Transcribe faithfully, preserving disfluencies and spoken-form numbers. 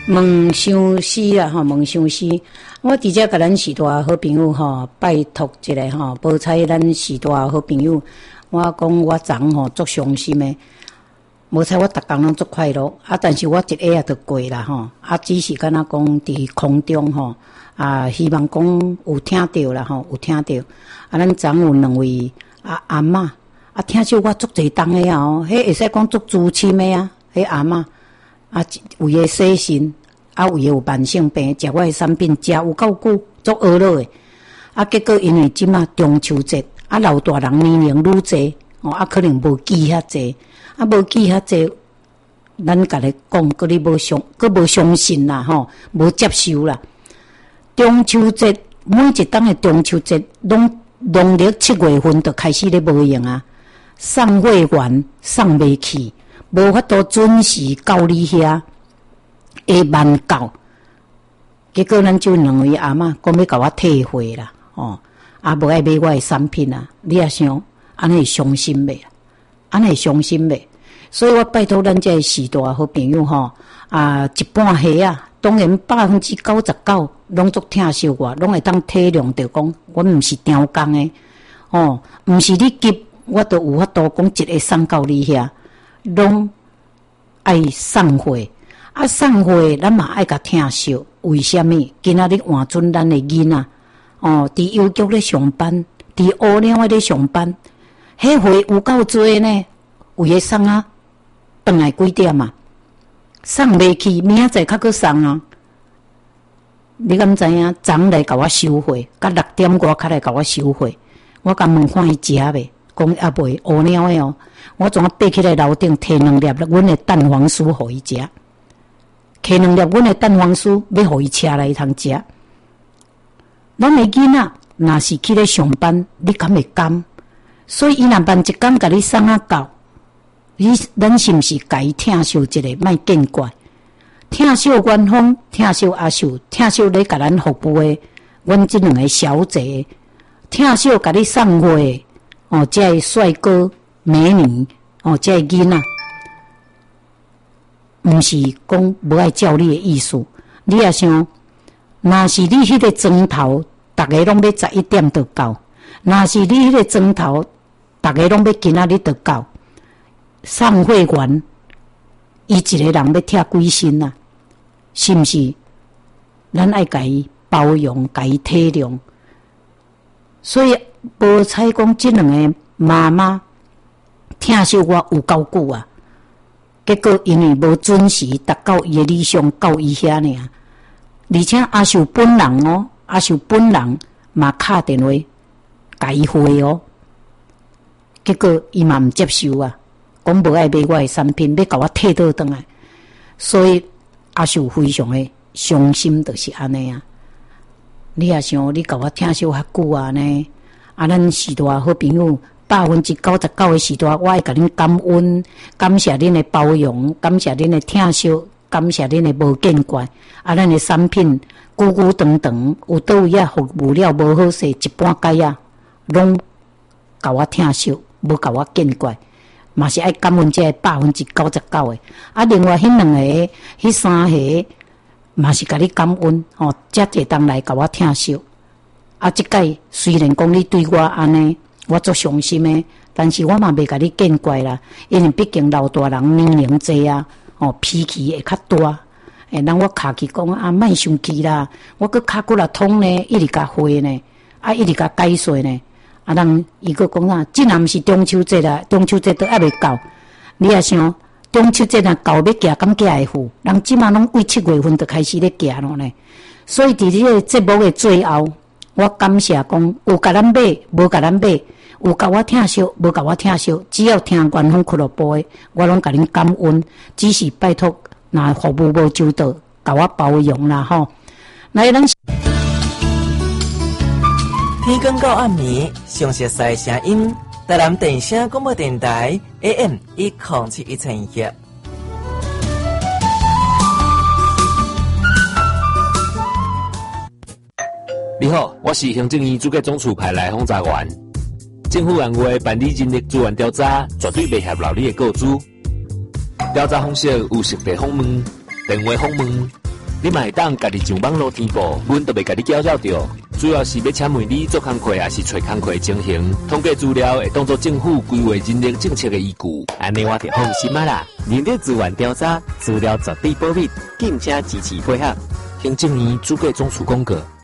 问相思啦吼，问相思。我直接甲咱许多好朋友吼，拜托一下吼，无采咱许多好朋友。我讲我昨吼足伤心诶，无采我逐工拢足快乐，啊，但是我一下也就过啦吼，啊，只是敢若讲伫空中吼，啊，希望讲有听到啦吼，有听到。啊，咱昨有两位啊阿嬷，啊，听说我足侪重诶啊吼，迄会使讲足资深诶啊，迄阿嬷。啊，有诶洗肾，啊有诶有慢性病，食我诶产品食有够久，足饿落诶。啊，结果因为即马中秋节，啊老大人年龄愈侪，哦啊可能无记遐济，啊无记遐济，咱甲你讲，佮你无相，佮无相信啦吼，无接受啦。中秋节每一档诶中秋节，拢农历七月份就开始咧无用啊，送会员送袂去。无法度准时到你遐，会慢到。结果咱就两位阿嬷讲要甲我退货啦，哦，啊无爱买我诶产品啊，你也想安尼会伤心袂？安尼会伤心袂？所以我拜托咱这许多好朋友吼，啊一半下啊，当然百分之九十九拢足疼惜我，拢会当体谅着讲，我毋是刁工诶，哦，毋是你急，我都有法度讲一个送到你遐。拢爱送货，啊送货咱嘛爱甲疼惜。为虾米？今仔日换准咱的囡仔哦，伫邮局咧上班，伫乌鸟咧上班，迄货有够多呢。有诶送啊，转来几点啊？送袂去，明仔载较搁送啊。你敢知影？昨来甲我收货，甲六点外较来甲我收货，我甲问看伊食袂？讲也袂乌鸟诶哦。我总爬起来楼顶摕两粒阮的蛋黄酥互伊食，摕两粒阮的蛋黄酥要互伊吃来通食。咱的囡仔若是去咧上班，你敢会甘？所以伊若万一工甲你送啊到，你咱是毋是家己疼惜一下，莫见怪。疼惜元芳，疼惜阿秀，疼惜咧甲咱服务的，阮即两个小姐，疼惜甲你送货的，哦，这个帅哥。美女哦，这个囡仔，毋是讲无爱照你的意思。你也想，若是你迄个钟头，逐个拢要十一点就到；若是你迄个钟头，逐个拢要今仔日就到。送货员，伊一个人要贴几身啊？是毋是？咱爱甲伊包容，甲伊体谅。所以无采讲即两个妈妈。疼惜我有够久啊！结果因为无准时达到伊的理想，到伊遐尔。而且阿秀本人哦，阿秀本人嘛敲电话甲伊回哦。结果伊嘛毋接受啊，讲无爱买我的产品，要甲我退倒转来。所以阿秀非常的伤心，就是安尼啊。你也想，你甲我疼惜遐久啊呢？啊，咱许多好朋友。百分之九十九的时段，我爱甲恁感恩，感谢恁的包容，感谢恁的疼惜，感谢恁的无见怪。啊，咱的产品久久长长，有倒位啊服务了无好势，一半解啊，拢甲我疼惜，无甲我见怪，嘛是爱感恩这百分之九十九的。啊，另外迄两个、迄三个，嘛是甲你感恩哦，遮侪当来甲我疼惜。啊，即届虽然讲你对我安尼。我足伤心诶，但是我嘛袂甲你见怪啦，因为毕竟老大人年龄济啊，哦脾气会较大，诶，人我卡起讲啊，莫生气啦，我佮卡骨力痛呢，一直甲回呢，啊，一直甲解说呢，啊，人伊佮讲啊，既然毋是中秋节啦，中秋节都还袂到，你也想中秋节若到要行，敢行会赴？人即马拢为七月份就开始咧行咯呢，所以伫即个节目的最后，我感谢讲有甲咱买，无甲咱买。有甲我疼惜，无甲我疼惜，只要听元芳俱乐部的，我拢甲恁感恩。只是拜托，若服务无周到，甲我包容啦吼。来，咱天光到暗暝，详细赛声音，台南电声广播电台 A M 一零七一千赫。 你好，我是行政院主计总处派来轰炸员。政府单位办理人力资源调查，绝对袂协漏你的个资。调查方式有实地访问、电话访问、 你嘛会当家己上网络填报，阮都袂甲你搅扰着。主要是要请问你做工课，还是找工课情形，统计资料会当作政府规划人力政策的依据。 安尼我就放心啊啦！人力资源调查资料绝对保密，敬请支持配合。 行政院主计总处公告。